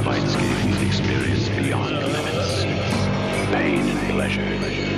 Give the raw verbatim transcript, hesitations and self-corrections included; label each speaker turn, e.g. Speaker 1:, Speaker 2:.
Speaker 1: Cenobite's game, experience beyond limits. Pain and pleasure.